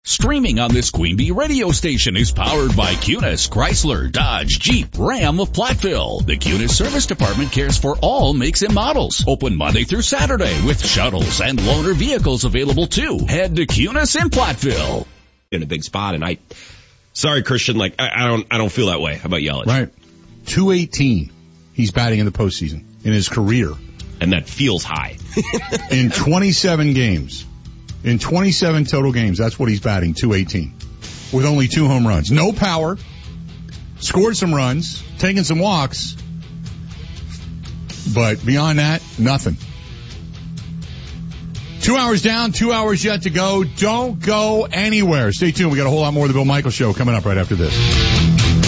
Streaming on this Queen Bee radio station is powered by Cunis, Chrysler, Dodge, Jeep, Ram of Platteville. The Cunis Service Department cares for all makes and models. Open Monday through Saturday with shuttles and loaner vehicles available too. Head to Cunis in Platteville. In a big spot, and sorry, Christian, I don't feel that way about Yelich. Right. 218 he's batting in the postseason in his career. And that feels high. In 27 games. In 27 total games, that's what he's batting, 218. With only 2 home runs. No power. Scored some runs. Taken some walks. But beyond that, nothing. 2 hours down, 2 hours yet to go. Don't go anywhere. Stay tuned. We got a whole lot more of the Bill Michaels Show coming up right after this.